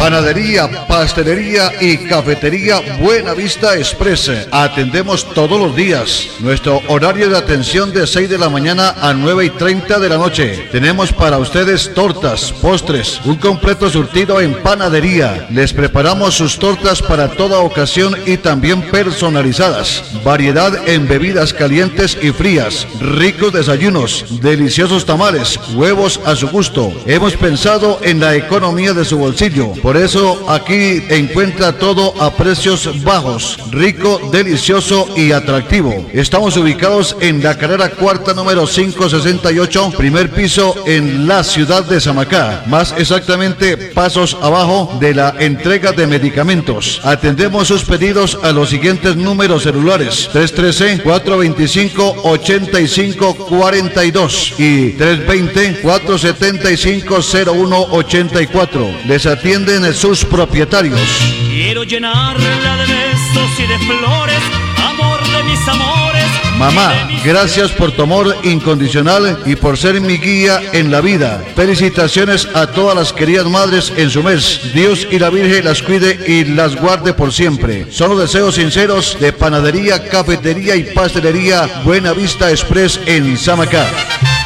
Panadería, pastelería y cafetería Buena Vista Express. Atendemos todos los días. Nuestro horario de atención de 6 de la mañana a 9:30 de la noche. Tenemos para ustedes tortas, postres, un completo surtido en panadería. Les preparamos sus tortas para toda ocasión y también personalizadas. Variedad en bebidas calientes y frías, ricos desayunos, deliciosos tamales, huevos a su gusto. Hemos pensado en la economía de su bolsillo. Por eso aquí encuentra todo a precios bajos, rico, delicioso y atractivo. Estamos ubicados en la carrera cuarta número 568, primer piso en la ciudad de Samacá. Más exactamente, pasos abajo de la entrega de medicamentos. Atendemos sus pedidos a los siguientes números celulares: 313-425-8542 y 320-475-0184. Les atienden sus propietarios. Quiero llenarla de besos y de flores, amor de mis amores. Mamá, gracias por tu amor incondicional y por ser mi guía en la vida. Felicitaciones a todas las queridas madres en su mes. Dios y la Virgen las cuide y las guarde por siempre. Son los deseos sinceros de Panadería, Cafetería y Pastelería Buena Vista Express en Samacá.